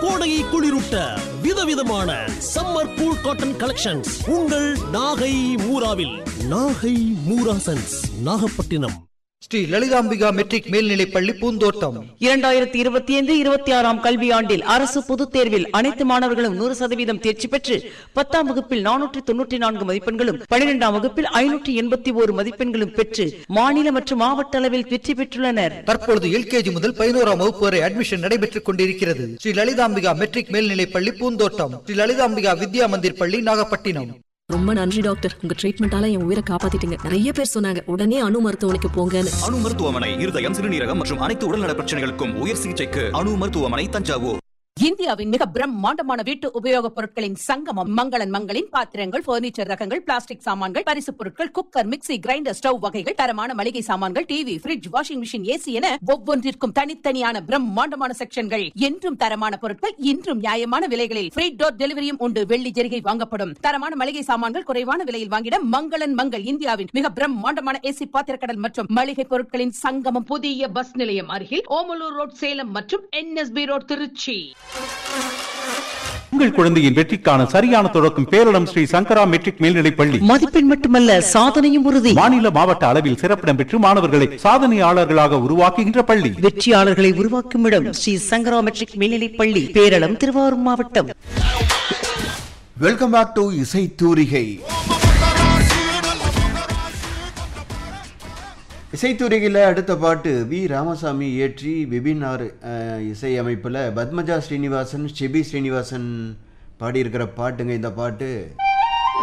கோடையை குளிரூட்ட விதவிதமான summer cool cotton collections உங்கள் நாகை மூராவில். நாகை மூரா சென்ஸ், நாகப்பட்டினம். ஸ்ரீ லலிதாம்பிகா மெட்ரிக் மேல்நிலைப் பள்ளி பூந்தோட்டம். 2025-26 கல்வியாண்டில் அரசு பொதுத் தேர்வில் அனைத்து மாணவர்களும் 100% தேர்ச்சி பெற்று 10ஆம் வகுப்பில் 494 மதிப்பெண்களும் 12ஆம் வகுப்பில் 581 மதிப்பெண்களும் பெற்று மாநில மற்றும் மாவட்ட அளவில் வெற்றி பெற்றுள்ளனர். தற்பொழுது LKG முதல் 11ஆம் வகுப்பு வரை அட்மிஷன் நடைபெற்றுக் கொண்டிருக்கிறது. ஸ்ரீ லலிதாம்பிகா மெட்ரிக் மேல்நிலைப் பள்ளி பூந்தோட்டம். ஸ்ரீ லலிதாம்பிகா வித்யா மந்திர் பள்ளி, நாகப்பட்டினம். ரொம்ப நன்றி டாக்டர், உங்க ட்ரீட்மெண்டால என் உயிரை காப்பாத்திட்டீங்க. நிறைய பேர் சொன்னாங்க உடனே அணு மருத்துவமனைக்கு போங்கன்னு. அணு மருத்துவமனை இருதயம், சிறுநீரகம் மற்றும் அனைத்து உடல்நல பிரச்சனைகளுக்கும் உயர் சிகிச்சைக்கு அணு மருத்துவமனை, தஞ்சாவூர். இந்தியாவின் மிக பிரம்மாண்டமான வீட்டு உபயோகப் பொருட்களின் சங்கமம் மங்களன் மங்களின் பாத்திரங்கள், பர்னிச்சர் ரகங்கள், பிளாஸ்டிக் சாமான்கள், பரிசு பொருட்கள், குக்கர், மிக்ஸி, கிரைண்டர், ஸ்டவ் வகைகள், தரமான மளிகை சாமான்கள், TV, fridge, washing machine, AC என ஒவ்வொன்றிற்கும் தனித்தனியான பிரம்மாண்டமான செக்ஷன்கள். என்றும் தரமான பொருட்கள், இன்றும் நியாயமான விலைகளில் ஃப்ரீ டோர் டெலிவரியும் உண்டு. வெள்ளி ஜெரிகை வாங்கப்படும். தரமான மளிகை சாமான்கள் குறைவான விலையில் வாங்கிட மங்களன் மங்கள். இந்தியாவின் மிக பிரம்மாண்டமான ஏசி பாத்திரக்கடல் மற்றும் மளிகை பொருட்களின் சங்கமம். புதிய பஸ் நிலையம் அருகில் ஓமலூர் ரோட், சேலம் மற்றும் NSB ரோட், திருச்சி. உங்கள் குழந்தையின் வெற்றிக்கான சரியான தொடக்கம் பேரிடம் ஸ்ரீ சங்கரா மெட்ரிக் மேல்நிலைப் பள்ளி. மதிப்பெண் மட்டுமல்ல, சாதனையும் உறுதி. மாநில மாவட்ட அளவில் சிறப்பிடம் பெற்று மாணவர்களை சாதனையாளர்களாக உருவாக்குகின்ற பள்ளி. வெற்றியாளர்களை உருவாக்கும் இடம் ஸ்ரீ சங்கரா மெட்ரிக் மேல்நிலைப் பள்ளி, பேரளம், திருவாரூர் மாவட்டம். வெல்கம் பேக் டு இசை தூரிகை. இசைத்துறையில் அடுத்த பாட்டு வி ராமசாமி இயற்றி விபின் ஆர் இசையமைப்பில் பத்மஜா ஸ்ரீனிவாசன், ஷெபி ஸ்ரீனிவாசன் பாடியிருக்கிற பாட்டுங்க. இந்த பாட்டு